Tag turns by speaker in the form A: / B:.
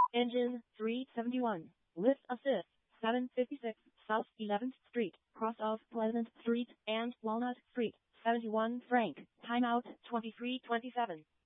A: Engine 371. List assist 756 South 11th Street, cross of Pleasant Street and Walnut Street. 71 Frank. Timeout 23:27.